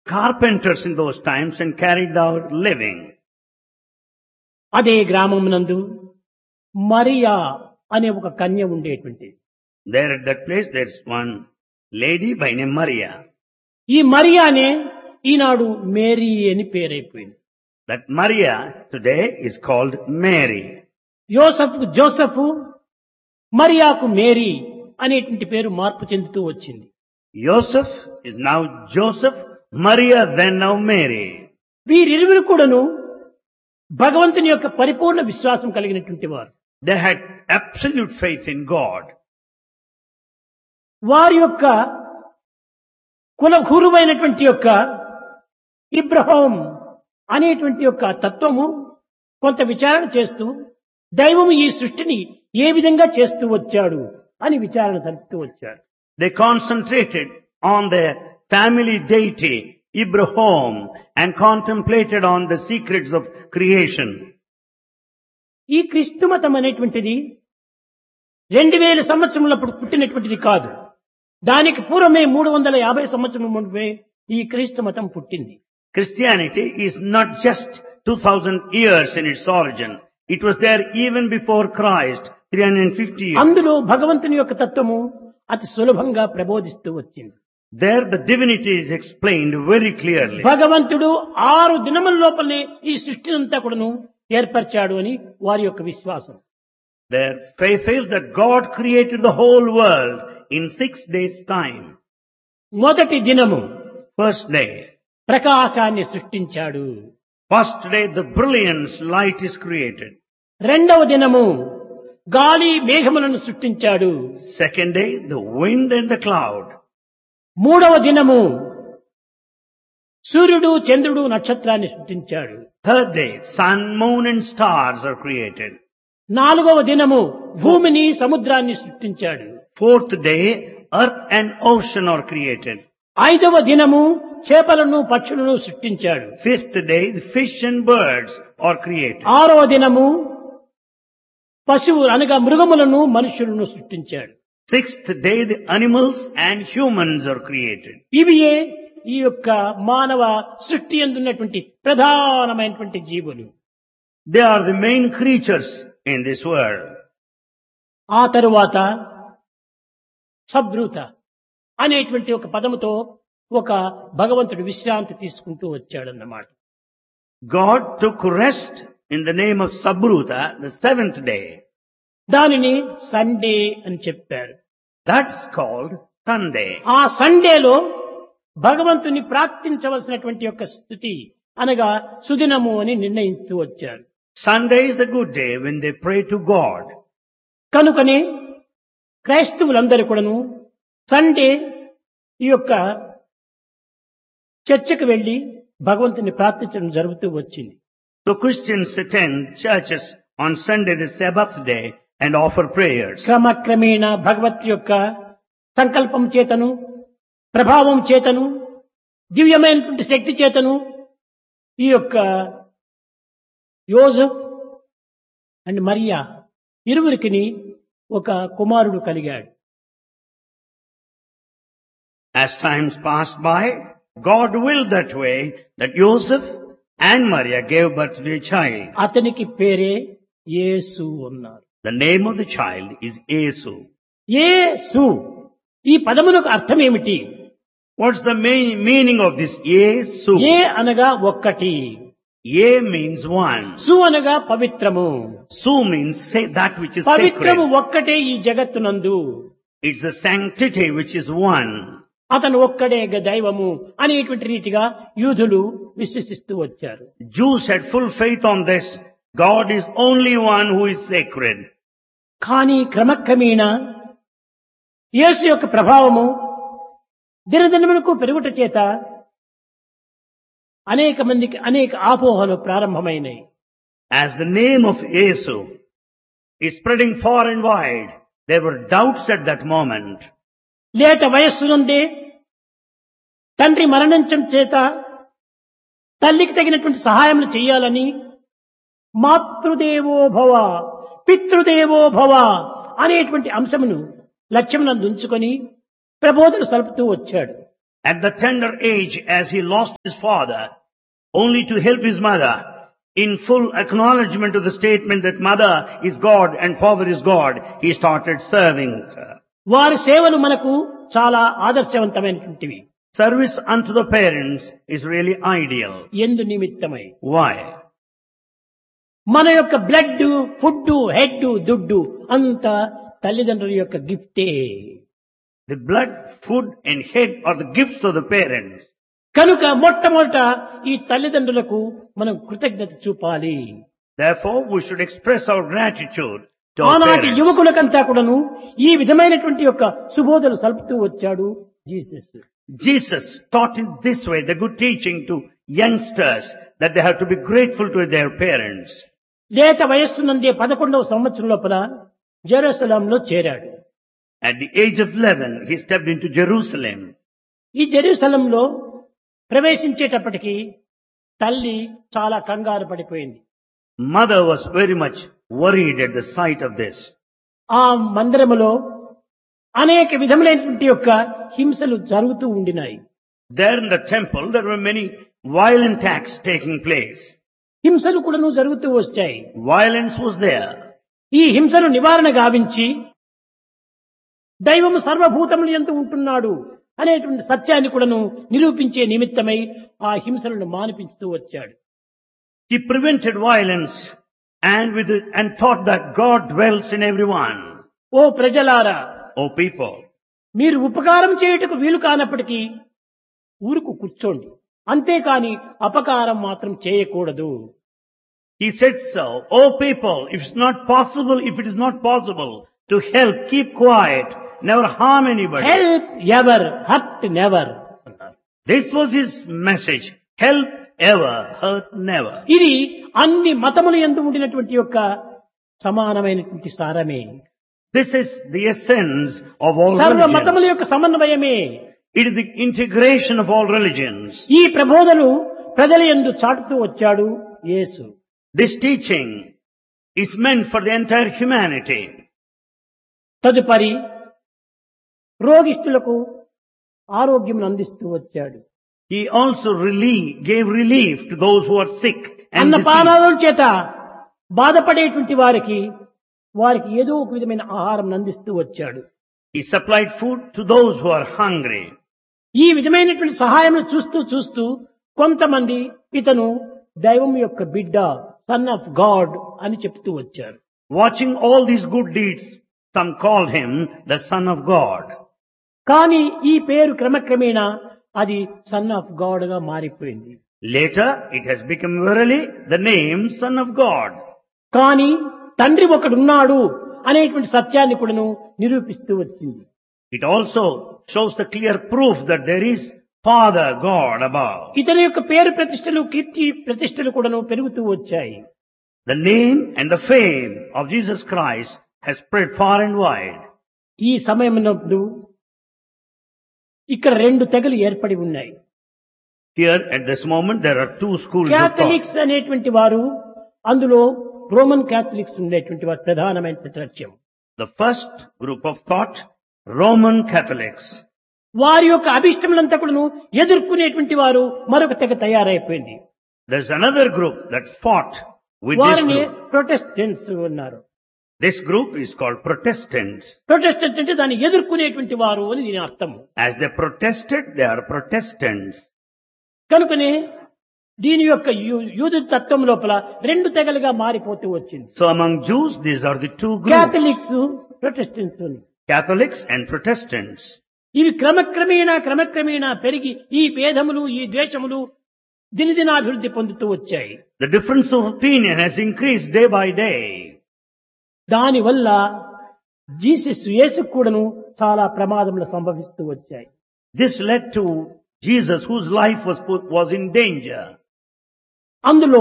carpenters in those times and carried out living. అదే గ్రామమునందు మరియా అనే ఒక కన్య ఉండేటువంటి. There at that place there's one lady by name Maria. ఈ మరియానే ఈనాడు Mary అని పేరైపోయింది. That Maria today is called Mary. యోసెఫ్ Joseph, మరియాకు Mary అనేటువంటి పేరు మార్పు చెందుతూ వచ్చింది. Joseph is now Joseph, Maria then now Mary. వీరిరువురు కూడాను భగవంతుని యొక్క పరిపూర్ణ విశ్వాసం కలిగినటువంటి వారు. They had absolute faith in God. వారి యొక్క కులగురువైనటువంటి యొక్క ఇబ్రహాం అనేటువంటి యొక్క తత్వము కొంత విచారణ చేస్తూ దైవము ఈ సృష్టిని ఏ విధంగా చేస్తూ వచ్చాడు అని విచారణ జరుపుతూ వచ్చాడు. They concentrated on their family deity, Abraham, and contemplated on the secrets of creation. ఈ క్రీస్తు మతం అనేటువంటిది 2000 సంవత్సరములప్పుడు పుట్టినటువంటిది కాదు. దానికి పూర్వమే 350 సంవత్సరముల ముందే ఈ క్రీస్తు మతం పుట్టింది. Christianity is not just 2000 years in its origin. It was there even before Christ, 350 years. అందులో భగవంతుని యొక్క తత్వము అతి సులభంగా ప్రబోధిస్తూ వచ్చింది. There the divinity is explained very clearly. భగవంతుడు 6 దినముల లోపలనే ఈ సృష్టినంతా కూడాను ఏర్పరిచాడు అని వారి యొక్క విశ్వాసం. Their faith is that God created the whole world in 6 days' time. మొదటి దినము First day. ప్రకాశాన్ని సృష్టించాడు. First day the brilliance light is created. రెండవ దినము గాలి మేఘములను సృష్టించాడు. Second day the wind and the cloud. మూడవ దినము సూర్యుడు చంద్రుడు నక్షత్రాన్ని సృష్టించాడు. Third day sun, moon and stars are created. నాలుగవ దినము భూమిని సముద్రాన్ని సృష్టించాడు. Fourth day earth and ocean are created. ఐదవ దినము చేపలను పక్షులను సృష్టించాడు. Fifth day the fish and birds are created. ఆరవ దినము పశువు అనగా మృగములను మనుషులను సృష్టించాడు. Sixth day the animals and humans are created. ఇవియే ఈ యొక్క మానవ సృష్టి యందున్నటువంటి ప్రధానమైనటువంటి జీవులు. They are the main creatures in this world. ఆ తరువాత సబ్రూత అనేటువంటి ఒక పదముతో ఒక భగవంతుడు విశ్రాంతి తీసుకుంటూ వచ్చాడన్నమాట. God took rest in the name of Sabruta, the 7th day. దానిని సండే అని చెప్పారు. That's called Sunday. ఆ సండేలో భగవంతుని ప్రార్థించవలసినటువంటి యొక్క స్థుతి అనగా సుదినము అని నిర్ణయిస్తూ వచ్చారు. Sunday is the good day when they pray to God. కనుకనే క్రైస్తవులందరూ కూడాను సండే ఈ యొక్క చర్చకు వెళ్లి భగవంతుని ప్రార్థించడం జరుగుతూ వచ్చింది. So Christians attend churches on Sunday, the Sabbath day, and offer prayers. క్రమక్రమేణ భగవత్ యొక్క సంకల్పం చేతను ప్రభావం చేతను దివ్యమైనటువంటి శక్తి చేతను ఈ యొక్క యోసెఫ్ అండ్ మరియా ఇరువురికి ఒక కుమారుడు కలిగాడు. As times passed by, God willed that way that Joseph and Maria gave birth to a child. అతనికి పేరే యేసు అన్నారు. The name of the child is Yesu. యేసు ఈ పదమునకు అర్థం ఏమిటి? What's the main meaning of this Yesu? ఏ అనగా ఒక్కటి, Ye means one. సు అనగా పవిత్రము. Su means say that which is పవిత్రము sacred. ఒక్కటే ఈ జగత్తునందు. It's the sanctity which is one. అతను ఒక్కడే దైవము అనేటువంటి రీతిగా యూదులు విశ్వసిస్తూ వచ్చారు. Jews had full faith on this. God is only one who is sacred. కానీ క్రమక్రమేణా యేసు యొక్క ప్రభావము దినదినమునకు పెరుగుట చేత అనేక మందికి అనేక ఆపోహలు ప్రారంభమైనాయి. As the name of Yesu is spreading far and wide, there were doubts at that moment. లేత వయస్సు నుండే తండ్రి మరణించడం చేత తల్లికి తగినటువంటి సహాయములు చేయాలని మాతృదేవో భవ పితృదేవో భవ అనేటువంటి అంశమును లక్ష్యమునందు ఉంచుకొని ప్రబోధన సలుపుతూ వచ్చాడు. at the tender age as he lost his father, only to help his mother in full acknowledgement of the statement that mother is God and father is God, he started serving her. వారి సేవలు మనకు చాలా ఆదర్శవంతమైనటువంటివి. Service unto the parents is really ideal. ఎందు నిమిత్తమై Why? మన యొక్క blood, food, head, దుడ్డు అంత తల్లిదండ్రుల యొక్క గిఫ్టే. The blood, food and head are the gifts of the parents. కనుక మొట్టమొదట ఈ తల్లిదండ్రులకు మనం కృతజ్ఞత చూపాలి. Therefore, we should express our gratitude to our ఆనాటి parents. యువకులకంతా కూడాను ఈ విధమైనటువంటి యొక్క సుబోధలు సలుపుతూ వచ్చాడు Jesus. Jesus taught in this way the good teaching to youngsters that they have to be grateful to their parents. లేత వయస్సునందే 11వ సంవత్సరం లోపల జెరూసలంలో చేరాడు. At the age of 11, he stepped into Jerusalem. ఈ జెరూసలంలో ప్రవేశించేటప్పటికి తల్లి చాలా కంగారు పడిపోయింది. Mother was very much worried at the sight of this. ఆ మందిరములో అనేక విధములైనటువంటి యొక్క హింసలు జరుగుతూ ఉండినాయి. There in the temple, there were many violent acts taking place. హింసలు కూడాను జరుగుతూ వచ్చాయి. Violence was there. ఈ హింసను నివారణ గావించి దైవము సర్వభూతములు యందు ఉంటున్నాడు అనేటువంటి సత్యాన్ని కూడాను నిరూపించే నిమిత్తమై ఆ హింసలను మానిపించుతూ వచ్చాడు. He prevented violence and taught that God dwells in everyone. ఓ ప్రజలారా, O people, మీరు ఉపకారం చేయుటకు వీలు కానప్పటికీ ఊరుకు కూర్చోండి, అంతేకాని అపకారం మాత్రం చేయకూడదు. he said so. O people, if it is not possible to help, keep quiet, never harm anybody. Help ever, hurt never. This was his message. Help ever, hurt never. ఇది అన్ని మతముల యందు ఉండినటువంటి యొక్క సమానమైనటువంటి సారమే. This is the essence of all సర్వ మతముల religions. యొక్క సమన్వయమే. It is the integration of all religions. ఈ ప్రబోధలు ప్రజల యందు చాటుతూ వచ్చాడు యేసు. This teaching is meant for the entire humanity. తదుపరి రోగిష్ఠులకు ఆరోగ్యం అందిస్తూ వచ్చాడు. He also gave relief to those who are sick and diseased. అన్నపానాదుల చేత బాధపడేటువంటి వారికి ఏదో ఒక విధమైన ఆహారం అందిస్తూ వచ్చాడు. He supplied food to those who are hungry. ఈ విధమైనటువంటి సహాయం చూస్తూ కొంతమంది ఇతను దైవం యొక్క బిడ్డ, సన్ ఆఫ్ గాడ్ అని చెప్తూ వచ్చారు. Watching all these good deeds, some called him the Son of God. కానీ ఈ పేరు క్రమక్రమేణా అది సన్ ఆఫ్ గాడ్ గా మారిపోయింది. Later, it has become verily the name Son of God. కానీ తండ్రి ఒకడున్నాడు అనేటువంటి సత్యాన్ని కూడాను నిరూపిస్తూ వచ్చింది. It also shows the clear proof that there is Father God above. ఇతని యొక్క పేరు ప్రతిష్టలు, కీర్తి ప్రతిష్టలు కూడాను పెరుగుతూ వచ్చాయి. The name and the fame of Jesus Christ has spread far and wide. ఈ సమయమునందు ఇక్కడ 2 తెగలు ఏర్పడి ఉన్నాయి. Here at this moment there are 2 schools of thought. Catholics అనేటువంటి వారు, అందులో రోమన్ క్యాథలిక్స్ ఉండేటువంటి వారు ప్రధానమైన లక్ష్యం. The first group of thought, Roman Catholics. వారి యొక్క అభిష్టములంతా కూడాను ఎదుర్కొనేటువంటి వారు మరొక తెగ తయారైపోయింది. There's another group that fought with this వారిని group. ప్రొటెస్టెంట్స్ ఉన్నారు. This group is called Protestants. Protestant అంటే దాన్ని ఎదుర్కొనేటువంటి వారు అని దీని అర్థం. As they protested, they are Protestants. కనుకనే దీని యొక్క యూదు తత్వం లోపల 2 తెగలుగా మారిపోతూ వచ్చింది. So among Jews, these are the 2 groups. Catholics, Protestants అని. Catholics and Protestants. ఇవి క్రమక్రమేణా పెరిగి ఈ భేదములు, ఈ ద్వేషములు దినదినాభివృద్ధి పొందుతూ వచ్చాయి. The difference of opinion has increased day by day. దానివల్ల యేసు కూడాను చాలా ప్రమాదములు సంభవిస్తూ వచ్చాయి. This led to Jesus, whose life was in danger. అందులో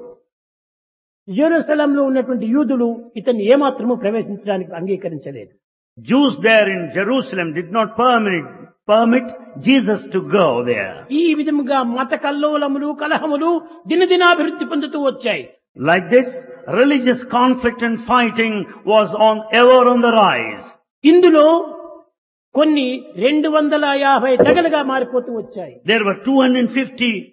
యెరూషలేంలో ఉన్నటువంటి యూదులు ఇతన్ని ఏమాత్రము ప్రవేశించడానికి అంగీకరించలేదు. Jews there in Jerusalem did not permit Jesus to go there. ఈ విధముగా మత కల్లోలములు, కలహములు దినదినాభివృద్ధి పొందుతూ వచ్చాయి. Like this, religious conflict and fighting was ever on the rise. ఇందులో కొన్ని 250 తెగలుగా మారిపోతూ వచ్చాయి. There were 250